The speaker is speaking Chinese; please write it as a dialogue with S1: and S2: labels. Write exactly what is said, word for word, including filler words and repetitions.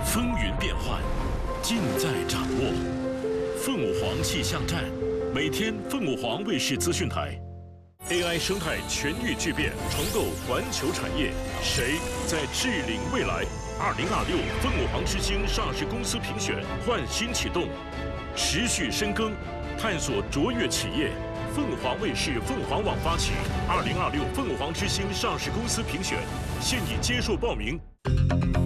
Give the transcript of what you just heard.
S1: 风云变幻，尽在掌握。凤舞凰气象站，每天凤舞凰卫视资讯台 ，A I 生态全域巨变，重构环球产业，谁在治领未来？二零二六凤舞凰之星上市公司评选焕新启动，持续深耕，探索卓越企业。凤凰卫视凤凰网发起二零二六凤舞凰之星上市公司评选，现已接受报名。